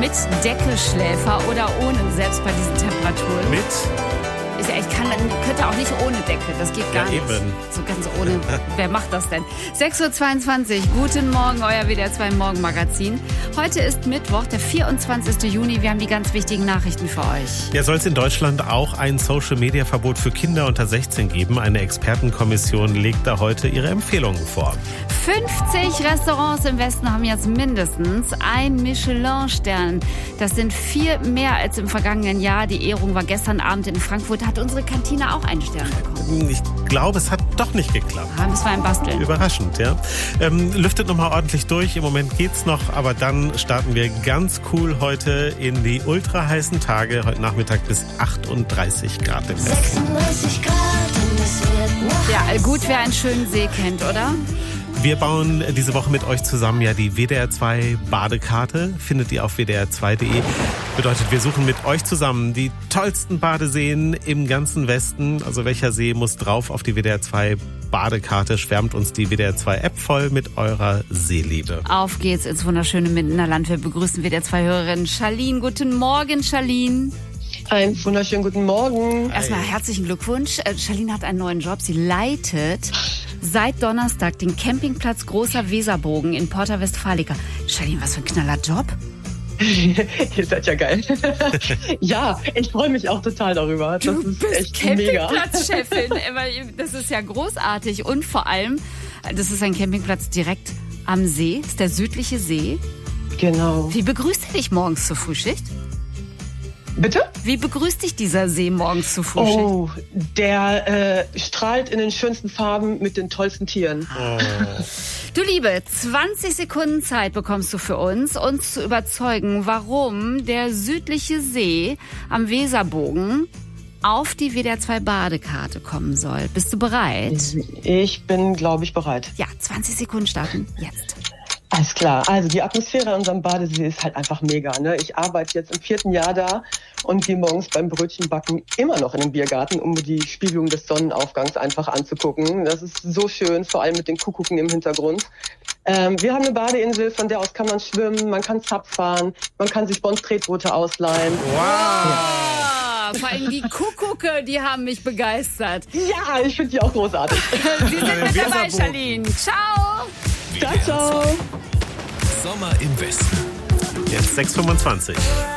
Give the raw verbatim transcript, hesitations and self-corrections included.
Mit Deckelschläfer oder ohne, selbst bei diesen Temperaturen? Mit? Ich, ich kann, könnte auch nicht ohne Decke, das geht gar ja, nicht. Eben. So ganz ohne, wer macht das denn? sechs Uhr zweiundzwanzig, guten Morgen, euer W D R zwei Morgenmagazin. Heute ist Mittwoch, der vierundzwanzigsten Juni, wir haben die ganz wichtigen Nachrichten für euch. Ja, soll es in Deutschland auch ein Social-Media-Verbot für Kinder unter sechzehn geben? Eine Expertenkommission legt da heute ihre Empfehlungen vor. fünfzig Restaurants im Westen haben jetzt mindestens ein Michelin-Stern. Das sind vier mehr als im vergangenen Jahr. Die Ehrung war gestern Abend in Frankfurt. Hat unsere Kantine auch einen Stern bekommen? Ich glaube, es hat doch nicht geklappt. Ah, müssen wir ein Basteln. Überraschend, ja. Ähm, lüftet nochmal ordentlich durch. Im Moment geht's noch, aber dann starten wir ganz cool heute in die ultra heißen Tage. Heute Nachmittag bis achtunddreißig Grad im Westen. sechsunddreißig Grad und es wird noch Ja, gut, wer einen schönen See kennt, oder? Wir bauen diese Woche mit euch zusammen ja die W D R zwei Badekarte. Findet ihr auf w d r zwei punkt de. Bedeutet, wir suchen mit euch zusammen die tollsten Badeseen im ganzen Westen. Also welcher See muss drauf auf die W D R zwei Badekarte? Schwärmt uns die W D R zwei App voll mit eurer Seeliebe. Auf geht's ins wunderschöne Mindenerland. Wir begrüßen W D R zwei Hörerin Charlene. Guten Morgen, Charlene. Einen wunderschönen guten Morgen. Erstmal herzlichen Glückwunsch. Äh, Charlene hat einen neuen Job. Sie leitet seit Donnerstag den Campingplatz Großer Weserbogen in Porta Westfalica. Charlene, was für ein knaller Job. Ihr seid ja geil. Ja, ich freue mich auch total darüber. Das Du ist bist echt mega. Campingplatzchefin. Das ist ja großartig. Und vor allem, das ist ein Campingplatz direkt am See. Das ist der südliche See. Genau. Wie begrüßt er dich morgens zur Frühschicht? Bitte? Wie begrüßt dich dieser See morgens zur Frühschicht? Oh, der äh, strahlt in den schönsten Farben mit den tollsten Tieren. Oh. Du Liebe, zwanzig Sekunden Zeit bekommst du für uns, uns zu überzeugen, warum der südliche See am Weserbogen auf die W D R zwei Badekarte kommen soll. Bist du bereit? Ich bin, glaube ich, bereit. Ja, zwanzig Sekunden starten jetzt. Alles klar. Also die Atmosphäre an unserem Badesee ist halt einfach mega. Ne? Ich arbeite jetzt im vierten Jahr da und gehe morgens beim Brötchenbacken immer noch in den Biergarten, um mir die Spiegelung des Sonnenaufgangs einfach anzugucken. Das ist so schön, vor allem mit den Kuckucken im Hintergrund. Ähm, wir haben eine Badeinsel, von der aus kann man schwimmen, man kann Zap fahren, man kann sich Bons Tretboote ausleihen. Wow! Ah, vor allem die Kuckucke, die haben mich begeistert. Ja, ich finde die auch großartig. Sie sind mit dabei, Charlene. Ciao! Ciao, ciao. Sommer im Westen. Jetzt sechs Uhr fünfundzwanzig.